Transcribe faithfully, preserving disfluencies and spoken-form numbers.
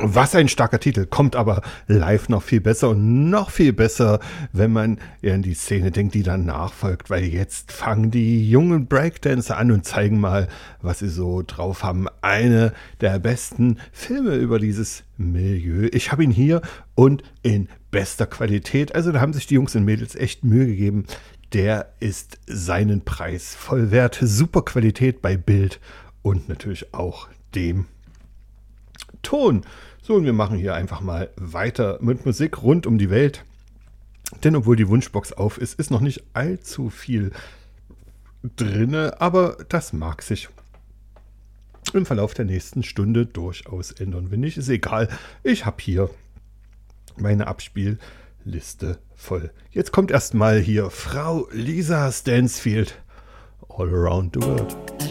Was ein starker Titel, kommt aber live noch viel besser und noch viel besser, wenn man an die Szene denkt, die danach folgt, weil jetzt fangen die jungen Breakdancer an und zeigen mal, was sie so drauf haben. Eine der besten Filme über dieses Milieu. Ich habe ihn hier und in bester Qualität, also da haben sich die Jungs und Mädels echt Mühe gegeben. Der ist seinen Preis voll wert. Super Qualität bei Bild und natürlich auch dem Ton. So, und wir machen hier einfach mal weiter mit Musik rund um die Welt. Denn obwohl die Wunschbox auf ist, ist noch nicht allzu viel drinne, aber das mag sich im Verlauf der nächsten Stunde durchaus ändern. Wenn nicht, ist egal. Ich habe hier meine Abspielliste voll. Jetzt kommt erstmal hier Frau Lisa Stansfield. All Around the World.